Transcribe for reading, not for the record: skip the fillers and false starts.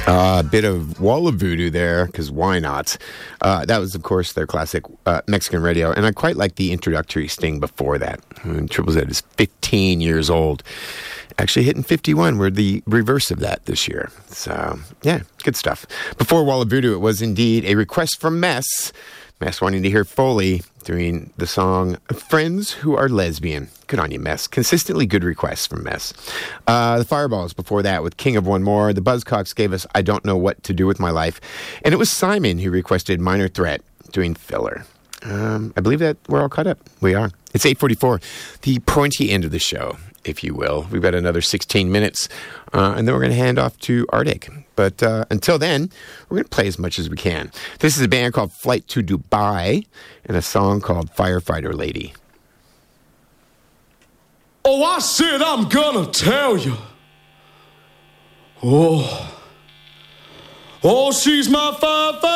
A bit of Wall of Voodoo there, because why not? That was, of course, their classic Mexican radio, and I quite like the introductory sting before that. Triple Z is 15 years old. Actually hitting 51. We're the reverse of that this year. So, yeah, good stuff. Before Wall of Voodoo, it was indeed a request from Mess. Mess wanting to hear Foley doing the song Friends Who Are Lesbian. Good on you, Mess. Consistently good requests from Mess. The Fireballs before that with King of One More. The Buzzcocks gave us I Don't Know What to Do With My Life. And it was Simon who requested Minor Threat doing Filler. I believe that we're all caught up. We are. It's 8:44, the pointy end of the show, if you will. We've got another 16 minutes, and then we're going to hand off to Arctic. But until then, we're going to play as much as we can. This is a band called Flight to Dubai and a song called Firefighter Lady. Oh, I said I'm gonna tell you. Oh, she's my firefighter